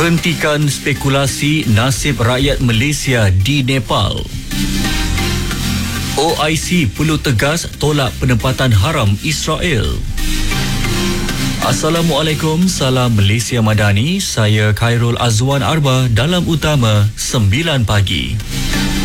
Hentikan spekulasi nasib rakyat Malaysia di Nepal. OIC perlu tegas tolak penempatan haram Israel. Assalamualaikum, salam Malaysia Madani. Saya Khairul Azwan Arba dalam Utama 9 pagi.